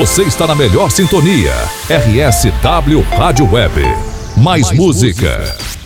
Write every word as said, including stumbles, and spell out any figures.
Você está na melhor sintonia. R S W Rádio Web. Mais, Mais música. música.